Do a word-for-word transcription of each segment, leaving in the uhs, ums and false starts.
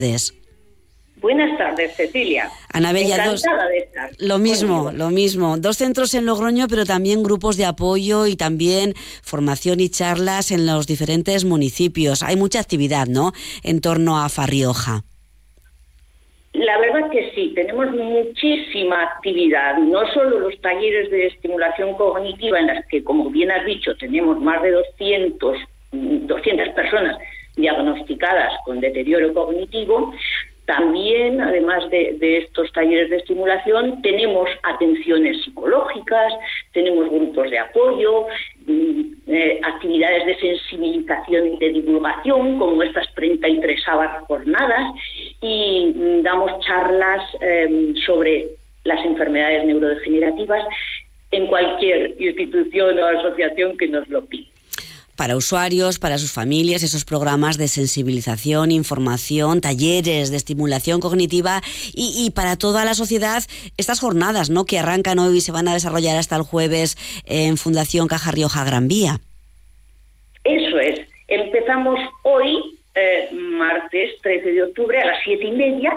Buenas tardes, Cecilia. Anabel, Encantada dos, de estar. Lo mismo, contigo. lo mismo. Dos centros en Logroño, pero también grupos de apoyo y también formación y charlas en los diferentes municipios. Hay mucha actividad, ¿no?, en torno a AFA Rioja. La verdad que sí, tenemos muchísima actividad, no solo los talleres de estimulación cognitiva, en las que, como bien has dicho, tenemos más de doscientos, doscientas personas diagnosticadas con deterioro cognitivo. También, además de, de estos talleres de estimulación, tenemos atenciones psicológicas, tenemos grupos de apoyo, eh, actividades de sensibilización y de divulgación, como estas treinta y tres jornadas, y mm, damos charlas eh, sobre las enfermedades neurodegenerativas en cualquier institución o asociación que nos lo pida. Para usuarios, para sus familias, esos programas de sensibilización, información, talleres de estimulación cognitiva y, y para toda la sociedad, estas jornadas, ¿no?, que arrancan hoy y se van a desarrollar hasta el jueves en Fundación Caja Rioja Gran Vía. Eso es. Empezamos hoy, eh, martes trece de octubre, a las siete y media,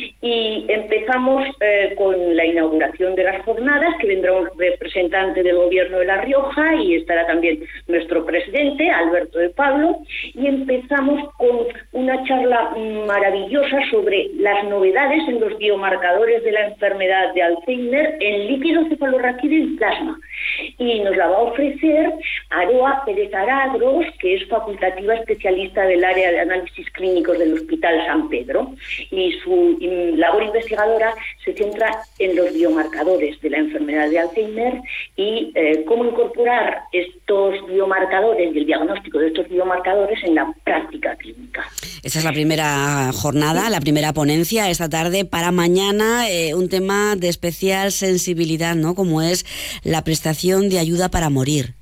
y empezamos eh, con la inauguración de las jornadas, que vendrá un representante del Gobierno de La Rioja y estará también nuestro presidente, Alberto de Pablo, y empezamos con una charla maravillosa sobre las novedades en los biomarcadores de la enfermedad de Alzheimer en líquido cefalorraquídeo y plasma. Y nos la va a ofrecer Aroa Pérez Aradros, que es facultativa especialista del área de análisis clínicos del Hospital San Pedro, y su labor investigadora se centra en los biomarcadores de la enfermedad de Alzheimer y eh, cómo incorporar estos biomarcadores y el diagnóstico de estos biomarcadores en la práctica clínica. Esta es la primera jornada, la primera ponencia esta tarde. Para mañana, eh, un tema de especial sensibilidad, ¿no?, como es la prestación de ayuda para morir.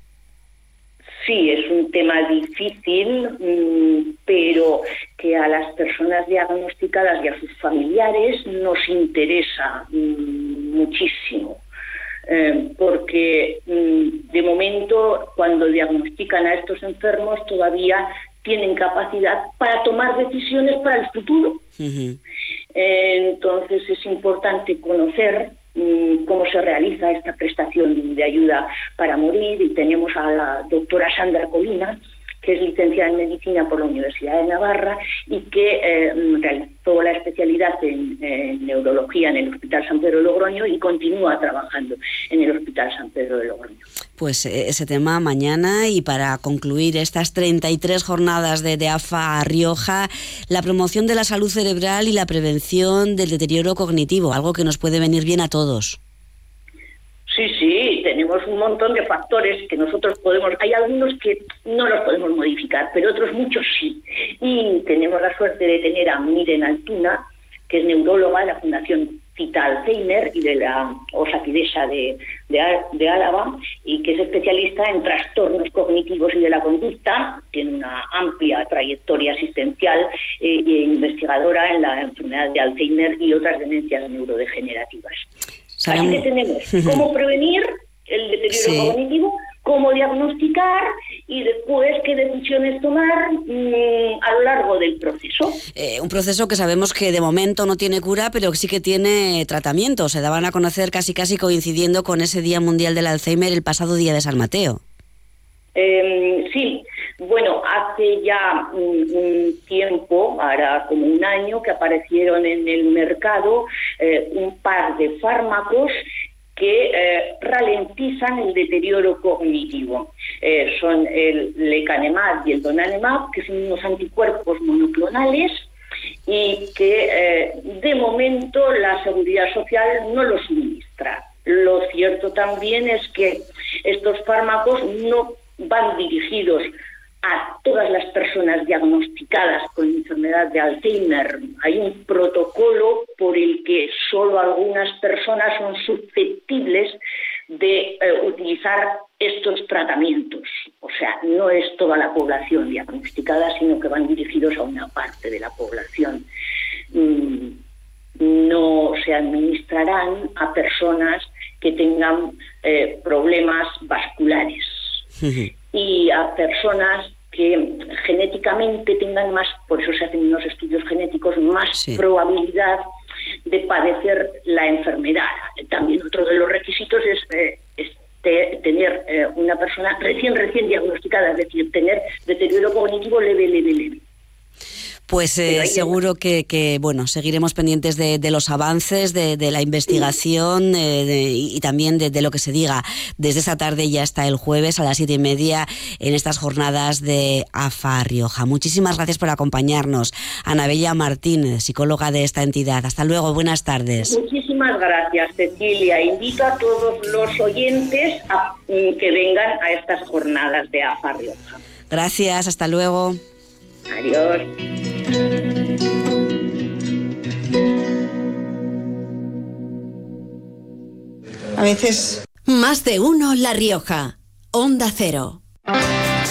Sí, es un tema difícil, mmm, pero que a las personas diagnosticadas y a sus familiares nos interesa mmm, muchísimo. Eh, porque mmm, de momento, cuando diagnostican a estos enfermos, todavía tienen capacidad para tomar decisiones para el futuro. Uh-huh. Eh, entonces es importante conocer cómo se realiza esta prestación de ayuda para morir, y tenemos a la doctora Sandra Colina, que es licenciada en Medicina por la Universidad de Navarra y que eh, realizó la especialidad en, en Neurología en el Hospital San Pedro de Logroño y continúa trabajando en el Hospital San Pedro de Logroño. Pues ese tema mañana. Y para concluir estas treinta y tres jornadas de, de AFA Rioja, la promoción de la salud cerebral y la prevención del deterioro cognitivo, algo que nos puede venir bien a todos. Sí, sí, tenemos un montón de factores que nosotros podemos, hay algunos que no los podemos modificar, pero otros muchos sí. Y tenemos la suerte de tener a Miren Altuna, que es neuróloga de la Fundación Cita Alzheimer y de la Osakidesa de, de, de Álava, y que es especialista en trastornos cognitivos y de la conducta. Tiene una amplia trayectoria asistencial eh, e investigadora en la enfermedad de Alzheimer y otras demencias neurodegenerativas. Así que tenemos cómo prevenir el deterioro sí. cognitivo, cómo diagnosticar y después qué decisiones tomar mmm, a lo largo del proceso. Eh, un proceso que sabemos que de momento no tiene cura, pero que sí que tiene tratamiento. Se daban a conocer casi casi coincidiendo con ese Día Mundial del Alzheimer, el pasado día de San Mateo. Eh, sí, bueno, hace ya un, un tiempo, ahora como un año, que aparecieron en el mercado eh, un par de fármacos que eh, ralentizan el deterioro cognitivo. Eh, son el lecanemab y el donanemab, que son unos anticuerpos monoclonales y que eh, de momento la Seguridad Social no los suministra. Lo cierto también es que estos fármacos no van dirigidos a todas las personas diagnosticadas con enfermedad de Alzheimer. Hay un protocolo por el que solo algunas personas son susceptibles de eh, utilizar estos tratamientos. O sea, no es toda la población diagnosticada, sino que van dirigidos a una parte de la población. Mm, no se administrarán a personas que tengan eh, problemas vasculares. Uh-huh. Y a personas que genéticamente tengan más, por eso se hacen unos estudios genéticos, más sí. probabilidad de padecer la enfermedad. También otro de los requisitos es, eh, es te, tener eh, una persona recién, recién diagnosticada, es decir, tener deterioro cognitivo leve, leve, leve. Pues eh, seguro que, que bueno, seguiremos pendientes de, de los avances, de, de la investigación eh, de, y también de, de lo que se diga desde esa tarde y hasta el jueves a las siete y media en estas jornadas de AFA Rioja. Muchísimas gracias por acompañarnos. Anabella Martín, psicóloga de esta entidad. Hasta luego, buenas tardes. Muchísimas gracias, Cecilia. Invito a todos los oyentes a que vengan a estas jornadas de AFA Rioja. Gracias, hasta luego. Adiós. A veces... Más de uno La Rioja. Onda Cero.